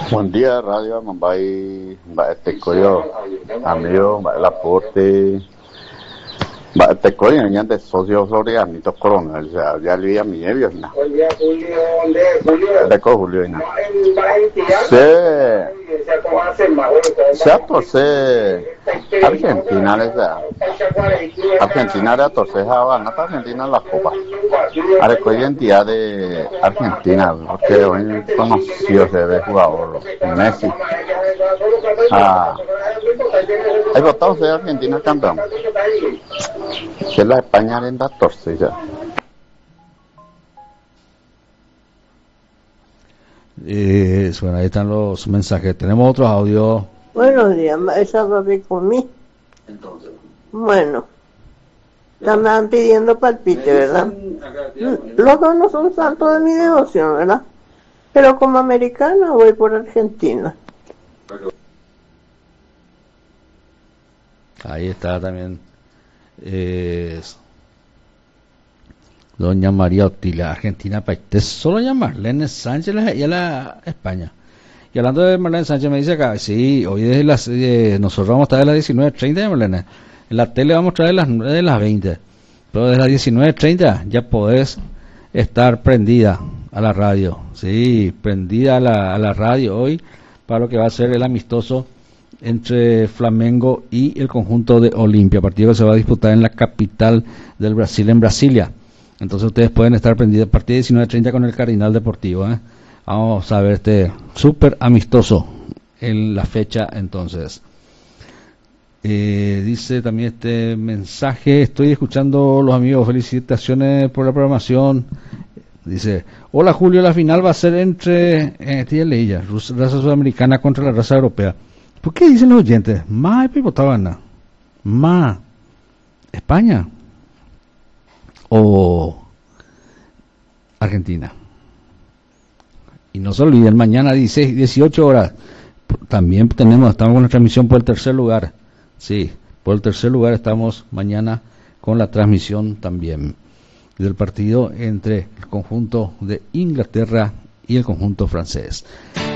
Buen día, Radio Mumbai, Tecoyo, amigo, la porte, Tecoyo, ya de socio sobre a mi corona, ya le a mi evio, ¿no? De Julio, ¿no? Se Argentina, Argentina era torcejaba, no Argentina la copa. Ahora hoy en día de Argentina, porque hoy conoció de jugador Messi. Hay votado de Argentina campeón. Que la España en la torcilla. Bueno, ahí están los mensajes. Tenemos otros audios. Buenos días, esa papi conmigo. Bueno, están pidiendo palpite, ¿verdad? Los dos no son santos de mi devoción, ¿verdad? Pero como americana voy por Argentina. Ahí está también doña María Otila, Argentina, país. Solo llamar Marlene Sánchez y a la España. Y hablando de Marlene Sánchez, me dice acá, sí, hoy desde nosotros vamos a estar de las 19:30, Marlene. En la tele vamos a estar de las 9 de las 20. Pero desde las 19:30 ya podés estar prendida a la radio. Sí, prendida a la radio hoy para lo que va a ser el amistoso entre Flamengo y el conjunto de Olimpia, partido que se va a disputar en la capital del Brasil, en Brasilia. Entonces ustedes pueden estar prendidos a partir de 19:30 con el Cardinal Deportivo. Vamos a ver este súper amistoso en la fecha entonces. Dice también este mensaje, estoy escuchando los amigos, felicitaciones por la programación. Dice, hola Julio, la final va a ser entre raza sudamericana contra la raza europea. ¿Por qué dicen los oyentes? Más Pipotabana, más España o Argentina. Y no se olviden, mañana 18 horas también estamos con la transmisión por el tercer lugar. Sí, por el tercer lugar estamos mañana con la transmisión también del partido entre el conjunto de Inglaterra y el conjunto francés.